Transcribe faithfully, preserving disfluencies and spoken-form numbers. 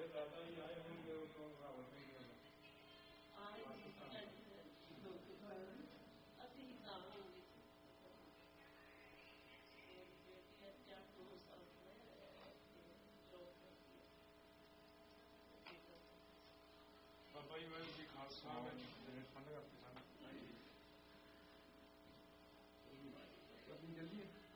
ਦਾਦਾ ਜੀ ਆਏ ਹੋਣਗੇ ਉਦੋਂ ਰਾਵਤ ਨਹੀਂ ਕਰਨਾ ਅਸੀਂ ਹੀ ਤਾਂ ਹੋਗੇ ਚਾਰ ਦੋ ਸਾਲ ਬਾਬਾ ਜੀ ਵਾਹਿਗੁਰੂ ਜੀ ਖਾਲਸਾ ਮੇਰੇ ਸੰਗ ਕਰਦੇ ਸਨ। ਆਪਣੀ ਜਲਦੀ